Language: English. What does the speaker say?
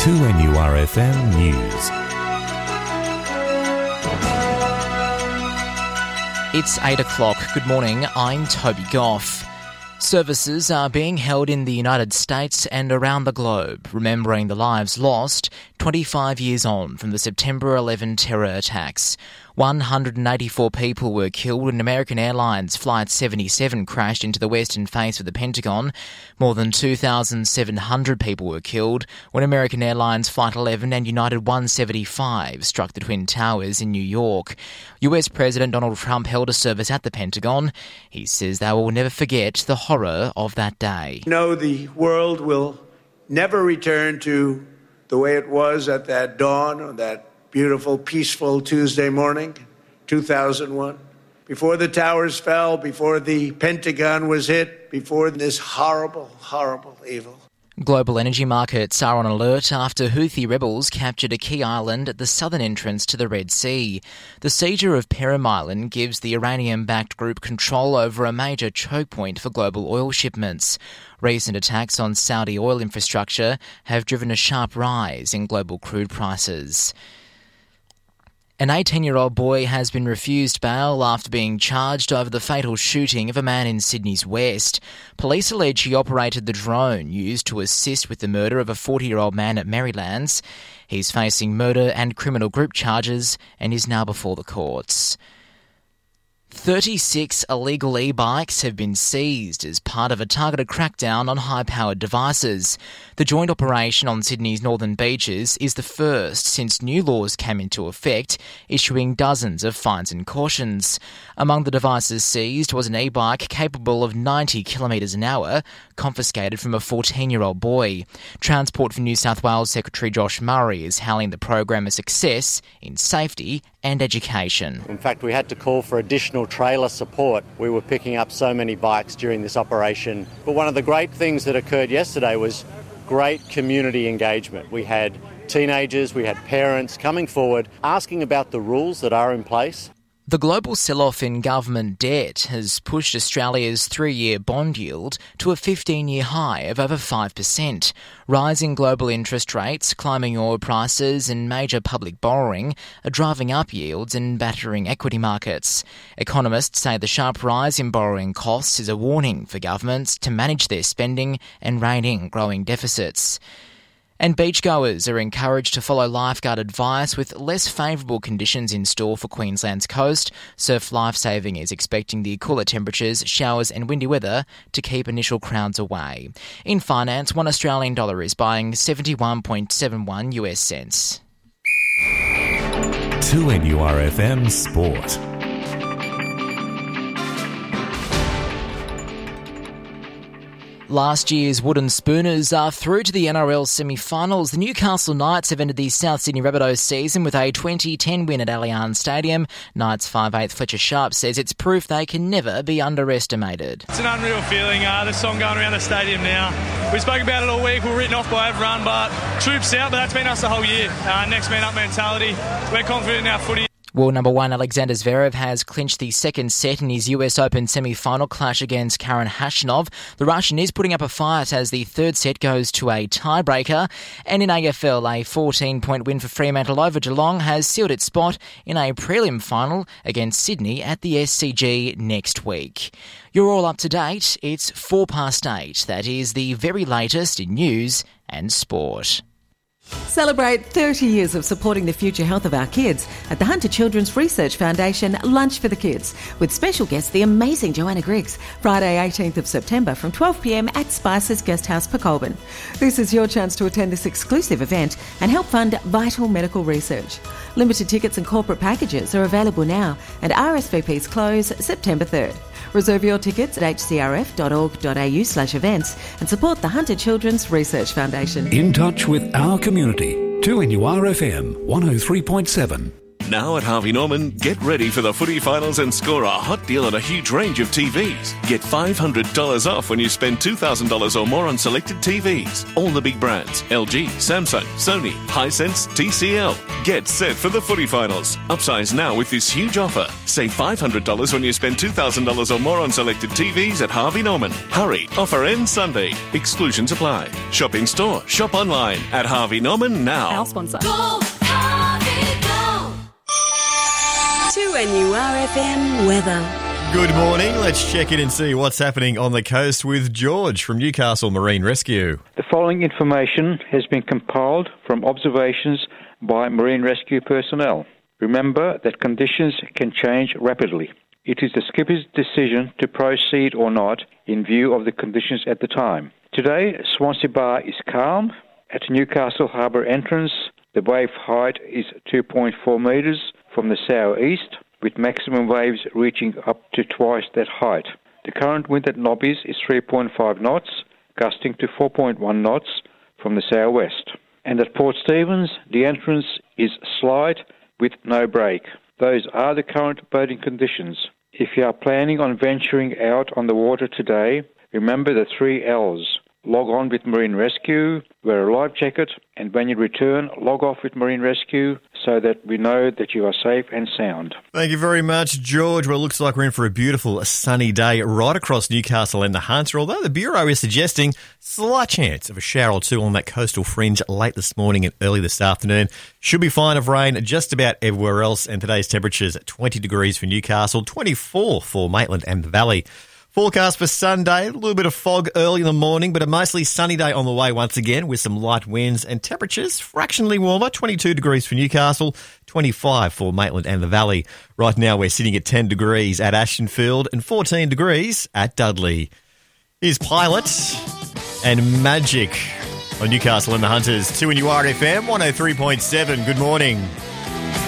2NURFM News. It's 8 o'clock. Good morning, I'm Toby Goff. Services are being held in the United States and around the globe, remembering the lives lost 25 years on from the September 11 terror attacks. 184 people were killed when American Airlines Flight 77 crashed into the western face of the Pentagon. More than 2,700 people were killed when American Airlines Flight 11 and United 175 struck the Twin Towers in New York. US President Donald Trump held a service at the Pentagon. He says they will never forget the horror of that day. No, the world will never return to the way it was at that dawn on that beautiful, peaceful Tuesday morning, 2001. Before the towers fell, before the Pentagon was hit, before this horrible, horrible evil. Global energy markets are on alert after Houthi rebels captured a key island at the southern entrance to the Red Sea. The seizure of Perim Island gives the Iranian-backed group control over a major choke point for global oil shipments. Recent attacks on Saudi oil infrastructure have driven a sharp rise in global crude prices. An 18-year-old boy has been refused bail after being charged over the fatal shooting of a man in Sydney's West. Police allege he operated the drone used to assist with the murder of a 40-year-old man at Marylands. He's facing murder and criminal group charges and is now before the courts. 36 illegal e-bikes have been seized as part of a targeted crackdown on high-powered devices. The joint operation on Sydney's northern beaches is the first since new laws came into effect, issuing dozens of fines and cautions. Among the devices seized was an e-bike capable of 90 kilometres an hour, confiscated from a 14-year-old boy. Transport for New South Wales Secretary Josh Murray is hailing the program a success in safety and education. In fact, we had to call for additional trailer support. We were picking up so many bikes during this operation. But one of the great things that occurred yesterday was great community engagement. We had teenagers, we had parents coming forward, asking about the rules that are in place. The global sell-off in government debt has pushed Australia's 3-year bond yield to a 15-year high of over 5%. Rising global interest rates, climbing oil prices and major public borrowing are driving up yields and battering equity markets. Economists say the sharp rise in borrowing costs is a warning for governments to manage their spending and rein in growing deficits. And beachgoers are encouraged to follow lifeguard advice with less favourable conditions in store for Queensland's coast. Surf Lifesaving is expecting the cooler temperatures, showers and windy weather to keep initial crowds away. In finance, $1 Australian is buying 71.71 US cents. 2NURFM Sport. Last year's Wooden Spooners are through to the NRL semi-finals. The Newcastle Knights have ended the South Sydney Rabbitohs season with a 20-10 win at Allianz Stadium. Knights 5'8" Fletcher Sharp says it's proof they can never be underestimated. It's an unreal feeling, the song going around the stadium now. We spoke about it all week, we were written off by everyone, but troops out, but that's been us the whole year. Next man up mentality. We're confident in our footy. World number 1 Alexander Zverev has clinched the second set in his US Open semi-final clash against Karen Khachanov. The Russian is putting up a fight as the third set goes to a tiebreaker. And in AFL, a 14-point win for Fremantle over Geelong has sealed its spot in a prelim final against Sydney at the SCG next week. You're all up to date. It's 8:04. That is the very latest in news and sport. Celebrate 30 years of supporting the future health of our kids at the Hunter Children's Research Foundation Lunch for the Kids, with special guest the amazing Joanna Griggs, Friday 18th of September from 12 p.m. at Spice's Guesthouse, Pecolbin. This is your chance to attend this exclusive event and help fund vital medical research. Limited tickets and corporate packages are available now, and RSVPs close September 3rd. Reserve your tickets at hcrf.org.au/events and support the Hunter Children's Research Foundation. In touch with our community. 2NURFM 103.7. Now at Harvey Norman, get ready for the footy finals and score a hot deal on a huge range of TVs. Get $500 off when you spend $2,000 or more on selected TVs. All the big brands, LG, Samsung, Sony, Hisense, TCL. Get set for the footy finals. Upsize now with this huge offer. Save $500 when you spend $2,000 or more on selected TVs at Harvey Norman. Hurry, offer ends Sunday. Exclusions apply. Shop in store, shop online at Harvey Norman now. Our sponsor. Go, Harvey, go! To NURFM weather. Good morning. Let's check in and see what's happening on the coast with George from Newcastle Marine Rescue. The following information has been compiled from observations by marine rescue personnel. Remember that conditions can change rapidly. It is the skipper's decision to proceed or not in view of the conditions at the time. Today, Swansea Bar is calm. At Newcastle Harbour entrance, the wave height is 2.4 metres from the southeast, with maximum waves reaching up to twice that height. The current wind at Nobby's is 3.5 knots, gusting to 4.1 knots from the southwest. And at Port Stephens, the entrance is slight with no break. Those are the current boating conditions. If you are planning on venturing out on the water today, remember the 3 L's. Log on with Marine Rescue, wear a life jacket, and when you return, log off with Marine Rescue so that we know that you are safe and sound. Thank you very much, George. Well, it looks like we're in for a beautiful sunny day right across Newcastle and the Hunter, although the Bureau is suggesting slight chance of a shower or two on that coastal fringe late this morning and early this afternoon. Should be fine of rain just about everywhere else, and today's temperatures 20 degrees for Newcastle, 24 for Maitland and the Valley. Forecast for Sunday, a little bit of fog early in the morning, but a mostly sunny day on the way once again with some light winds and temperatures fractionally warmer, 22 degrees for Newcastle, 25 for Maitland and the Valley. Right now we're sitting at 10 degrees at Ashtonfield and 14 degrees at Dudley. Here's Pilot and Magic on Newcastle and the Hunters. 2NURFM 103.7. Good morning.